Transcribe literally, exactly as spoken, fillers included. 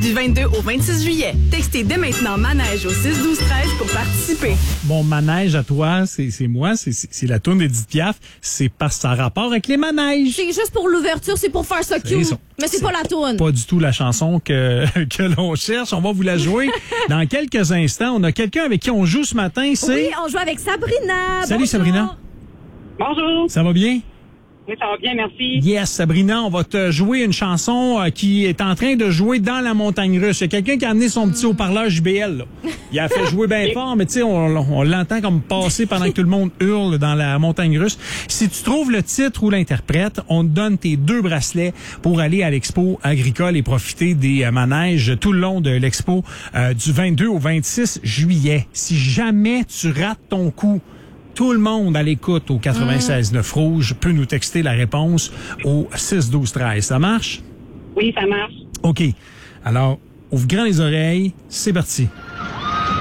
Du vingt-deux au vingt-six juillet. Textez dès maintenant manège au six douze treize pour participer. Mon manège à toi, c'est, c'est moi, c'est, c'est, c'est la toune d'Edith Piaf. C'est parce que ça a rapport avec les manèges. C'est juste pour l'ouverture, c'est pour faire ça cute. Ça. Mais c'est, c'est pas la toune. Pas du tout la chanson que, que l'on cherche. On va vous la jouer dans quelques instants. On a quelqu'un avec qui on joue ce matin, c'est... Oui, on joue avec Sabrina. Salut Bonjour. Sabrina. Bonjour. Ça va bien? Oui, ça va bien, merci. Yes, Sabrina, on va te jouer une chanson euh, qui est en train de jouer dans la montagne russe. Il y a quelqu'un qui a amené son petit haut-parleur J B L. Là. Il a fait jouer bien fort, mais tu sais, on, on l'entend comme passer pendant que tout le monde hurle dans la montagne russe. Si tu trouves le titre ou l'interprète, on te donne tes deux bracelets pour aller à l'expo agricole et profiter des euh, manèges tout le long de l'expo euh, du vingt-deux au vingt-six juillet. Si jamais tu rates ton coup, tout le monde à l'écoute au quatre-vingt-seize neuf Rouge peut nous texter la réponse au six douze treize. Ça marche? Oui, ça marche. OK. Alors, ouvre grand les oreilles. C'est parti.